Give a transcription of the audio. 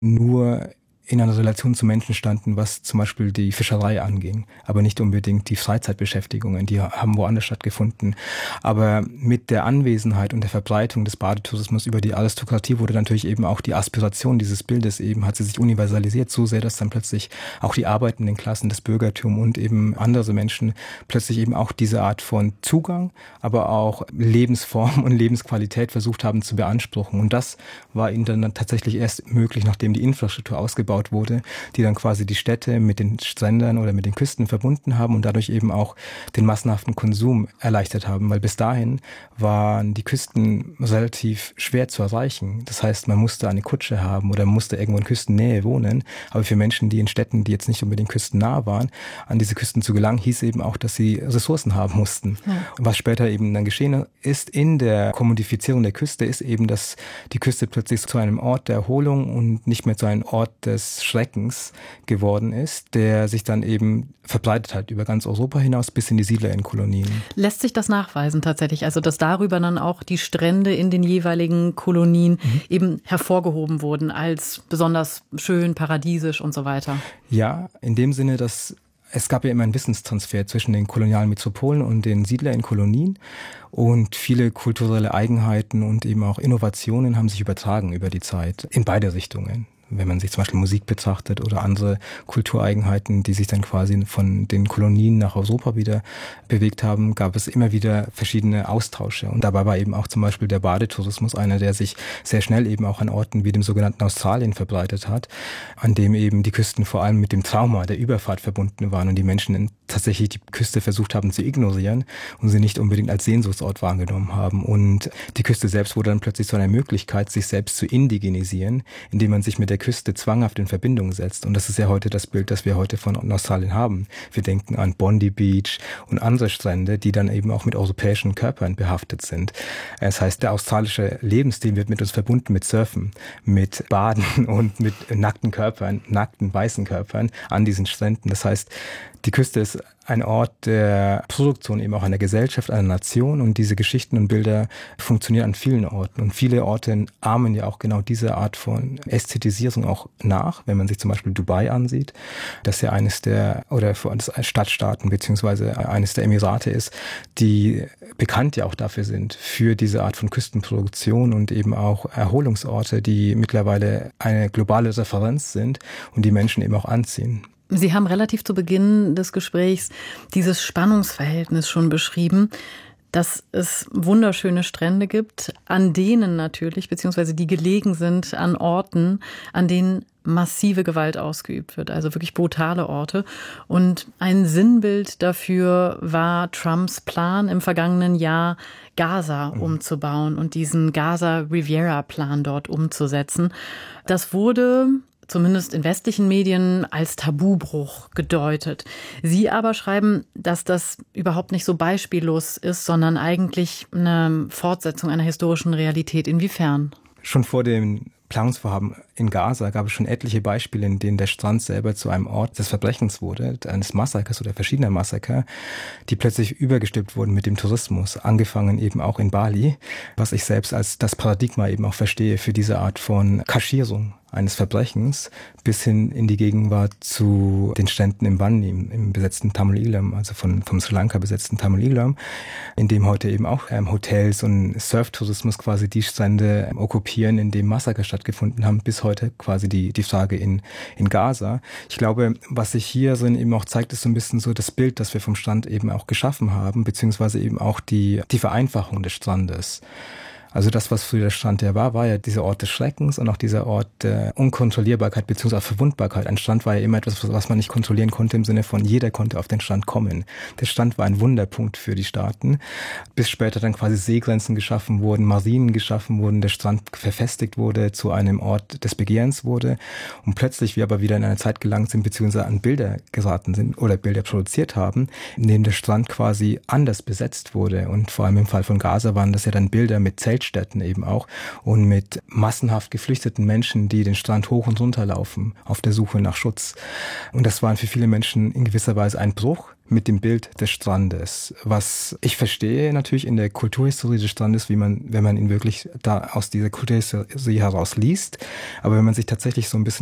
nur in einer Relation zu Menschen standen, was zum Beispiel die Fischerei anging, aber nicht unbedingt die Freizeitbeschäftigungen, die haben woanders stattgefunden. Aber mit der Anwesenheit und der Verbreitung des Badetourismus über die Aristokratie wurde natürlich eben auch die Aspiration dieses Bildes eben, hat sie sich universalisiert, so sehr, dass dann plötzlich auch die arbeitenden Klassen, das Bürgertum und eben andere Menschen plötzlich eben auch diese Art von Zugang, aber auch Lebensform und Lebensqualität versucht haben zu beanspruchen. Und das war ihnen dann tatsächlich erst möglich, nachdem die Infrastruktur ausgebaut wurde, die dann quasi die Städte mit den Strändern oder mit den Küsten verbunden haben und dadurch eben auch den massenhaften Konsum erleichtert haben, weil bis dahin waren die Küsten relativ schwer zu erreichen. Das heißt, man musste eine Kutsche haben oder man musste irgendwo in Küstennähe wohnen, aber für Menschen, die in Städten, die jetzt nicht unbedingt küstennah waren, an diese Küsten zu gelangen, hieß eben auch, dass sie Ressourcen haben mussten. Ja. Und was später eben dann geschehen ist in der Kommodifizierung der Küste, ist eben, dass die Küste plötzlich zu einem Ort der Erholung und nicht mehr zu einem Ort des Schreckens geworden ist, der sich dann eben verbreitet hat über ganz Europa hinaus bis in die Siedlerinnenkolonien. Lässt sich das nachweisen tatsächlich? Also dass darüber dann auch die Strände in den jeweiligen Kolonien eben hervorgehoben wurden als besonders schön, paradiesisch und so weiter? Ja, in dem Sinne, dass es gab ja immer einen Wissenstransfer zwischen den kolonialen Metropolen und den Siedlerinnenkolonien und viele kulturelle Eigenheiten und eben auch Innovationen haben sich übertragen über die Zeit in beide Richtungen. Wenn man sich zum Beispiel Musik betrachtet oder andere Kultureigenheiten, die sich dann quasi von den Kolonien nach Europa wieder bewegt haben, gab es immer wieder verschiedene Austausche. Und dabei war eben auch zum Beispiel der Badetourismus einer, der sich sehr schnell eben auch an Orten wie dem sogenannten Australien verbreitet hat, an dem eben die Küsten vor allem mit dem Trauma der Überfahrt verbunden waren und die Menschen tatsächlich die Küste versucht haben zu ignorieren und sie nicht unbedingt als Sehnsuchtsort wahrgenommen haben. Und die Küste selbst wurde dann plötzlich zu einer Möglichkeit, sich selbst zu indigenisieren, indem man sich mit der Küste zwanghaft in Verbindung setzt. Und das ist ja heute das Bild, das wir heute von Australien haben. Wir denken an Bondi Beach und andere Strände, die dann eben auch mit europäischen Körpern behaftet sind. Das heißt, der australische Lebensstil wird mit uns verbunden mit Surfen, mit Baden und mit nackten Körpern, nackten weißen Körpern an diesen Stränden. Das heißt, die Küste ist ein Ort der Produktion eben auch einer Gesellschaft, einer Nation und diese Geschichten und Bilder funktionieren an vielen Orten und viele Orte ahmen ja auch genau diese Art von Ästhetisierung auch nach, wenn man sich zum Beispiel Dubai ansieht, das ja eines der oder Stadtstaaten beziehungsweise eines der Emirate ist, die bekannt ja auch dafür sind, für diese Art von Küstenproduktion und eben auch Erholungsorte, die mittlerweile eine globale Referenz sind und die Menschen eben auch anziehen. Sie haben relativ zu Beginn des Gesprächs dieses Spannungsverhältnis schon beschrieben, dass es wunderschöne Strände gibt, an denen natürlich, beziehungsweise die gelegen sind an Orten, an denen massive Gewalt ausgeübt wird, also wirklich brutale Orte. Und ein Sinnbild dafür war Trumps Plan im vergangenen Jahr, Gaza umzubauen und diesen Gaza-Riviera-Plan dort umzusetzen. Das wurde zumindest in westlichen Medien als Tabubruch gedeutet. Sie aber schreiben, dass das überhaupt nicht so beispiellos ist, sondern eigentlich eine Fortsetzung einer historischen Realität. Inwiefern? Schon vor dem Planungsvorhaben in Gaza gab es schon etliche Beispiele, in denen der Strand selber zu einem Ort des Verbrechens wurde, eines Massakers oder verschiedener Massaker, die plötzlich übergestülpt wurden mit dem Tourismus, angefangen eben auch in Bali, was ich selbst als das Paradigma eben auch verstehe für diese Art von Kaschierung eines Verbrechens bis hin in die Gegenwart zu den Stränden im Bani, im besetzten Tamil Eelam, also vom Sri Lanka besetzten Tamil Eelam, in dem heute eben auch Hotels und Surftourismus quasi die Strände okkupieren, in dem Massaker stattgefunden haben, bis heute quasi die Frage in Gaza. Ich glaube, was sich hier so eben auch zeigt, ist so ein bisschen so das Bild, das wir vom Strand eben auch geschaffen haben, beziehungsweise eben auch die Vereinfachung des Strandes. Also das, was früher der Strand ja war ja dieser Ort des Schreckens und auch dieser Ort der Unkontrollierbarkeit bzw. Verwundbarkeit. Ein Strand war ja immer etwas, was man nicht kontrollieren konnte, im Sinne von jeder konnte auf den Strand kommen. Der Strand war ein Wunderpunkt für die Staaten, bis später dann quasi Seegrenzen geschaffen wurden, Marinen geschaffen wurden, der Strand verfestigt wurde, zu einem Ort des Begehrens wurde und plötzlich wir aber wieder in eine Zeit gelangt sind, beziehungsweise an Bilder geraten sind oder Bilder produziert haben, in denen der Strand quasi anders besetzt wurde und vor allem im Fall von Gaza waren das ja dann Bilder mit Zelten Gedenkstätten eben auch und mit massenhaft geflüchteten Menschen, die den Strand hoch und runter laufen auf der Suche nach Schutz. Und das war für viele Menschen in gewisser Weise ein Bruch mit dem Bild des Strandes. Was ich verstehe natürlich in der Kulturhistorie des Strandes, wenn man ihn wirklich da aus dieser Kulturhistorie heraus liest. Aber wenn man sich tatsächlich so ein bisschen